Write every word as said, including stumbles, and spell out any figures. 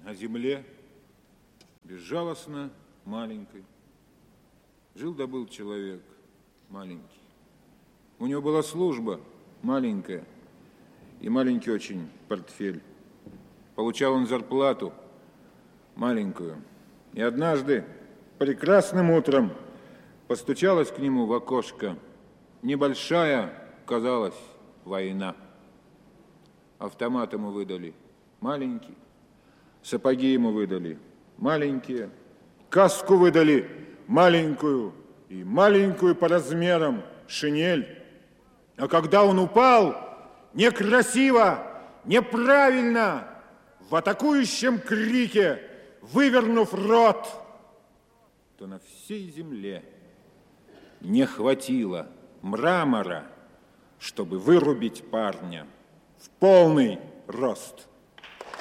на земле, безжалостно маленькой, жил-добыл человек маленький. У него была служба маленькая и маленький очень портфель. Получал он зарплату маленькую. И однажды прекрасным утром постучалась к нему в окошко небольшая, казалось, война. Автомат ему выдали маленький, сапоги ему выдали маленькие, каску выдали маленькую и маленькую по размерам шинель. А когда он упал, некрасиво, неправильно, в атакующем крике, вывернув рот, то на всей земле не хватило мрамора, чтобы вырубить парня в полный рост.